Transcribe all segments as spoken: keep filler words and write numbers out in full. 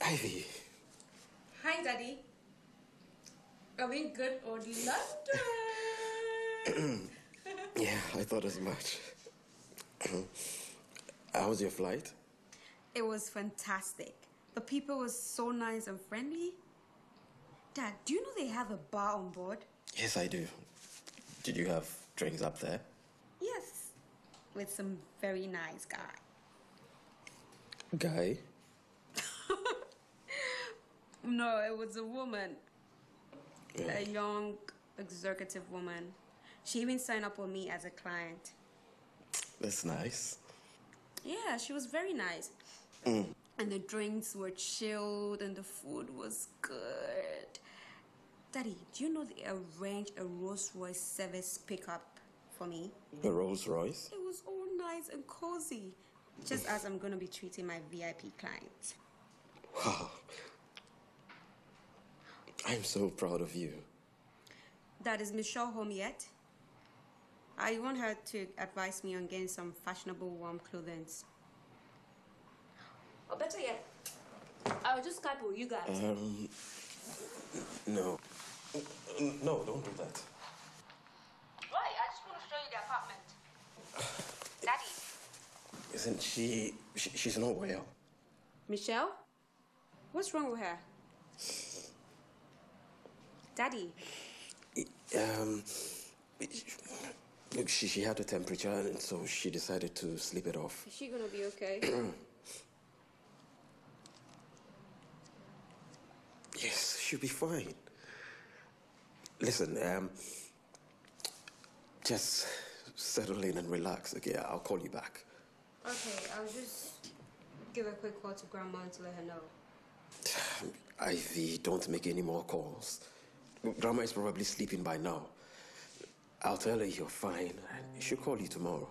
Ivy. Hi, Daddy. Are we good or London? Yeah, I thought as much. How was your flight? It was fantastic. The people were so nice and friendly. Dad, do you know they have a bar on board? Yes, I do. Did you have drinks up there? Yes, with some very nice guy. Guy? No, it was a woman. Yeah. A young executive woman. She even signed up with me as a client. That's nice. Yeah, she was very nice. Mm. And the drinks were chilled and the food was good. Daddy, do you know they arranged a Rolls Royce service pickup for me? A Rolls Royce? It was all nice and cozy. Just as I'm going to be treating my V I P clients. Wow. I'm so proud of you. Dad, is Michelle home yet? I want her to advise me on getting some fashionable warm clothing. Or better yet, I'll just Skype with you guys. Um, no. No, don't do that. Why? I just want to show you the apartment. Daddy. Isn't she, she... She's not well. Michelle? What's wrong with her? Daddy. Um, look, she, she had a temperature, and so she decided to sleep it off. Is she gonna be okay? Yes, she'll be fine. Listen, um, just settle in and relax. Okay, I'll call you back. Okay, I'll just give a quick call to Grandma to let her know. Ivy, don't make any more calls. Grandma is probably sleeping by now. I'll tell her you're fine, and she'll call you tomorrow.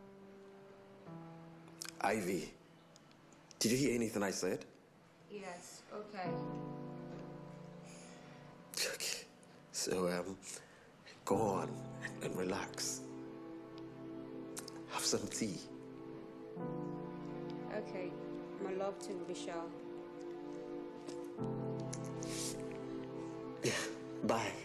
Ivy, did you hear anything I said? Yes, okay. Okay, so, um, go on and, and relax. Have some tea. Okay, my love to Michelle. Yeah, bye.